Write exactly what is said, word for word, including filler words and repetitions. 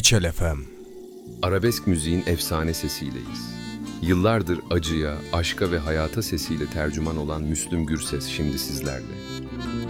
Biçel F M. Arabesk müziğin efsane sesiyleyiz. Yıllardır acıya, aşka ve hayata sesiyle tercüman olan Müslüm Gürses şimdi sizlerle.